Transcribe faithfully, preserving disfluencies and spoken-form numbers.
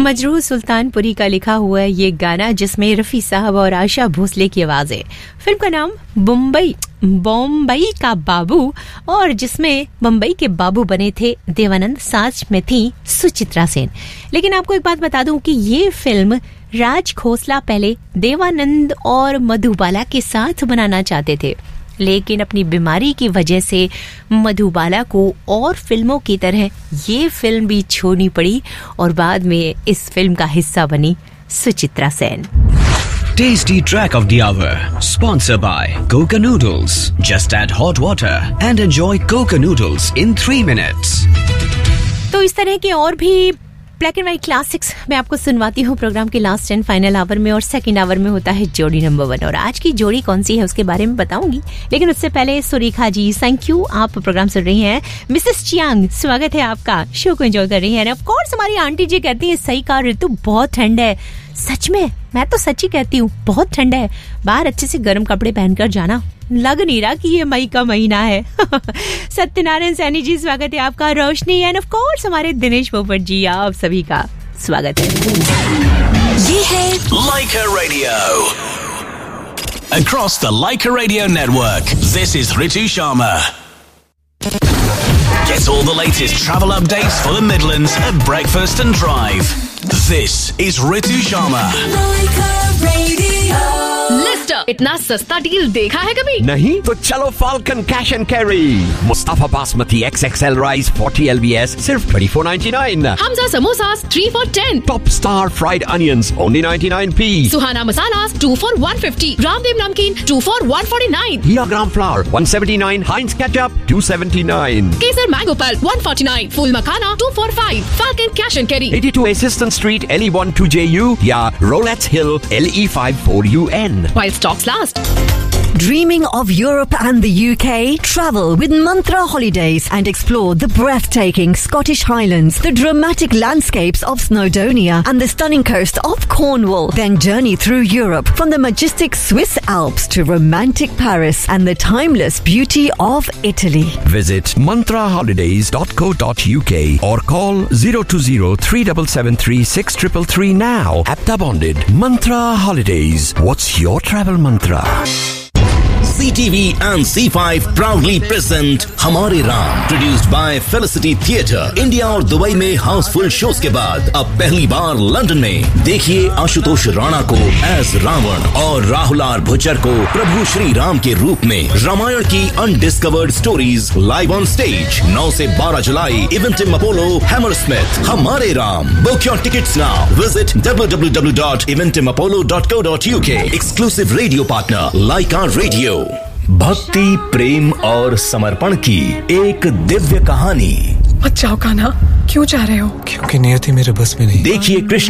मजरूह सुल्तानपुरी का लिखा हुआ है ये गाना, जिसमें रफी साहब और आशा भोसले की आवाज़ है। फिल्म का नाम बम्बई बम्बई का बाबू, और जिसमें बम्बई के बाबू बने थे देवानंद, साथ में थी सुचित्रा सेन। लेकिन आपको एक बात बता दूं कि ये फिल्म राज खोसला पहले देवानंद और मधुबाला के साथ बनाना चाहते थे, लेकिन अपनी बीमारी की वजह से मधुबाला को और फिल्मों की तरह ये फिल्म भी छोड़नी पड़ी और बाद में इस फिल्म का हिस्सा बनी Suchitra Sen. Tasty track of the hour, sponsored by Coca Noodles. Just add hot water and enjoy Coca Noodles in three minutes. तो इस तरह के और भी ब्लैक एंड व्हाइट क्लासिक्स मैं आपको सुनवाती हूँ प्रोग्राम के लास्ट एंड फाइनल आवर में, और सेकंड आवर में होता है जोड़ी नंबर वन, और आज की जोड़ी कौन सी है उसके बारे में बताऊंगी। लेकिन उससे पहले सुरेखा जी, थैंक यू, आप प्रोग्राम सुन रही हैं। मिसेस चियांग, स्वागत है आपका, शो को एंजॉय कर रही हैं। ऑफ कोर्स हमारी आंटी जी कहती है सही कहा ऋतु, बहुत ठंड है। सच में, मैं तो सच ही कहती हूँ, बहुत ठंड है। बाहर अच्छे से गर्म कपड़े पहनकर जाना, लग नहीं रहा कि ये मई का महीना है। सत्यनारायण सैनी जी, स्वागत है आपका। रोशनी एंड ऑफ कोर्स हमारे दिनेश पोपट जी, आप सभी का स्वागत है। ये है Laika Radio. Across the Laika Radio network, this is Ritu Sharma. Get all the latest travel updates for the Midlands at breakfast and drive. This is Ritu Sharma. Laika Radio. Leicester, इतना सस्ता deal देखा है कभी? नहीं? तो चलो falcon cash and carry. Mustafa basmati x x L rice forty L B S सिर्फ twenty four ninety nine. Hamza samosas three for ten. Top star fried onions only ninety nine P. Suhana masalas to for one fifty. Ramdev नमकीन to for one forty nine. Here gram flower one seventy nine. हाइंस ketchup to seventy nine. Kesar mango pulp one forty nine. Fool makhana to for five. Falcon cash and carry eighty two Assistant Street L E one two J U या Rolettes Hill L E five four U N. while stocks last. Dreaming of Europe and the U K? Travel with Mantra Holidays and explore the breathtaking Scottish Highlands, the dramatic landscapes of Snowdonia and the stunning coast of Cornwall. Then journey through Europe from the majestic Swiss Alps to romantic Paris and the timeless beauty of Italy. Visit mantra holidays dot co dot U K or call zero two zero three seven seven three six three three three now. Apta bonded. Mantra Holidays. What's your travel mantra? C T V and C five proudly present हमारे Ram, produced by Felicity Theatre. India और Dubai में Housefull shows के बाद अब पहली बार London में देखिए आशुतोष राणा को एज रावण और राहुल आर भुज्जर को प्रभु श्री राम के रूप में। रामायण की undiscovered stories live on stage नौ से बारह जुलाई, इवेंटिम अपोलो, हैमरस्मिथ। हमारे Ram, book your tickets now. Visit W W W dot इवेंटिम Apollo dot co dot U के। एक्सक्लूसिव रेडियो पार्टनर लाइका रेडियो। भक्ति, प्रेम और समर्पण की एक दिव्य कहानी। मत जाओ कान्हा, क्यों जा रहे हो? क्योंकि नियति मेरे बस में नहीं। देखिए कृष्ण